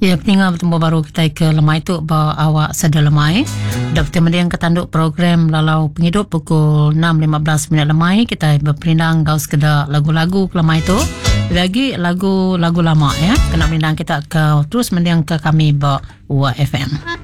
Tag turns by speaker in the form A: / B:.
A: Ya, peninggal bertemu baru kita ke lemai tu bawa awak sada lemai. Dapat kemudian ketanduk program lalau penghidup pukul 6.15 minit lemai. Kita berperinang gaus keda lagu-lagu ke lemai tu. Lagi lagu-lagu lama ya. Kena berindang kita ke terus mendiang ke kami bawa FM.